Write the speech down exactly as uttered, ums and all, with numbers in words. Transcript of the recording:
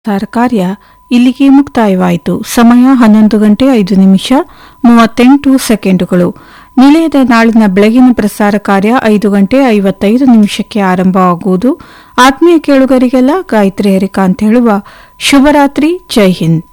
ಪ್ರಸಾರ ಕಾರ್ಯ ಇಲ್ಲಿಗೆ ಮುಕ್ತಾಯವಾಯಿತು. ಸಮಯ ಹನ್ನೊಂದು ಗಂಟೆ ಐದು ನಿಮಿಷ ಮೂವತ್ತೆಂಟು ಸೆಕೆಂಡುಗಳು. ನಿಲಯದ ನಾಳಿನ ಬೆಳಗಿನ ಪ್ರಸಾರ ಕಾರ್ಯ ಐದು ಗಂಟೆ ಐವತ್ತೈದು ನಿಮಿಷಕ್ಕೆ ಆರಂಭವಾಗುವುದು. ಆತ್ಮೀಯ ಕೇಳುಗರಿಗೆಲ್ಲ ಗಾಯತ್ರಿ ಹರಿಕಾಂತ್ ಹೇಳುವ ಶುಭರಾತ್ರಿ. ಜೈ ಹಿಂದ್.